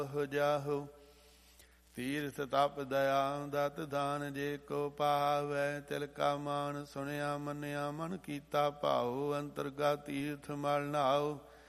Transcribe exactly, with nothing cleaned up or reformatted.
ਹੋ ਜਾਹੋ। ਤੀਰਥ ਤਪ ਦਇਆ ਦਤ ਦਾਨ ਜੇ ਕੋ ਪਾਵੈ। ਤਿਲ ਕਾ ਮਾਨ ਸੁਣਿਆ ਮੰਨਿਆ ਮਨ ਕੀਤਾ ਭਾਉ। ਅੰਤਰਗਾ ਤੀਰਥ ਮਲ ਨਾਉ